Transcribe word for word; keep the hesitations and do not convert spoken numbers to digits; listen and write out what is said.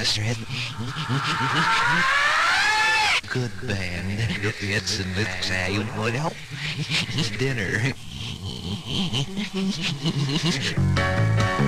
Mister Ed. Good band. It's in this you would help. Dinner.